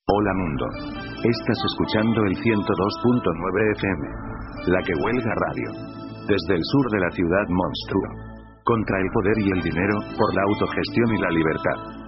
Hola mundo. Estás escuchando el 102.9 FM. La que huelga radio. Desde el sur de la ciudad monstruo. Contra el poder y el dinero, por la autogestión y la libertad.